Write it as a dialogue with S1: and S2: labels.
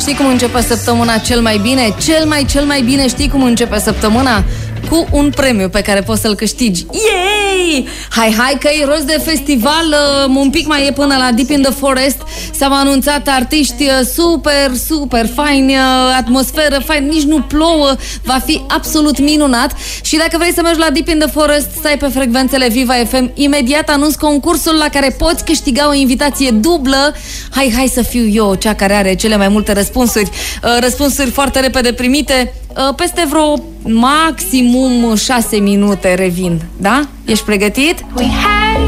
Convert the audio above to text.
S1: știi cum începe săptămâna cel mai bine? Cel mai bine știi cum începe săptămâna? Cu un premiu pe care poți să-l câștigi. Yay! Hai că e rost de festival, un pic mai e până la Deep in the Forest. S-au anunțat artiști super faini, atmosferă fain, nici nu plouă, va fi absolut minunat. Și dacă vrei să mergi la Deep in the Forest, stai pe frecvențele Viva FM. Imediat anunț concursul la care poți câștiga o invitație dublă. Hai să fiu eu cea care are cele mai multe răspunsuri. Răspunsuri foarte repede primite. Peste vreo maximum 6 minute revin, da? Ești pregătit?